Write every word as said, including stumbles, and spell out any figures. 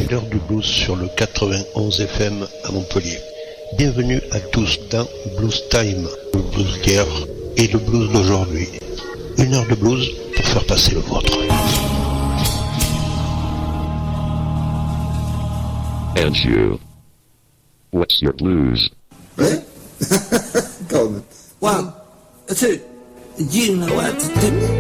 C'est l'heure du blues sur le quatre-vingt-onze F M à Montpellier. Bienvenue à tous dans Blues Time, le blues d'hier et le blues d'aujourd'hui. Une heure de blues pour faire passer le vôtre. And you, what's your blues? Eh? Come. One, two, you know what to do.